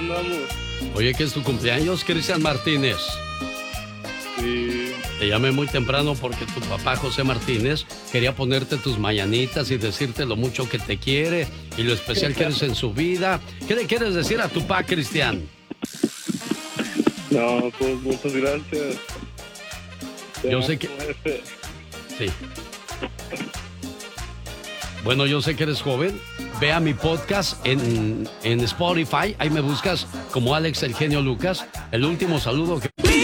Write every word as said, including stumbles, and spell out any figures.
andamos. Oye, ¿qué es tu cumpleaños, Cristian Martínez? Sí. Te llamé muy temprano porque tu papá, José Martínez, quería ponerte tus mañanitas y decirte lo mucho que te quiere y lo especial que eres en su vida. ¿Qué le quieres decir a tu papá, Cristian? No, pues muchas gracias. Yo sé que... Sí. Bueno, yo sé que eres joven. Ve a mi podcast en, en Spotify. Ahí me buscas como Alex el Genio Lucas. El último saludo que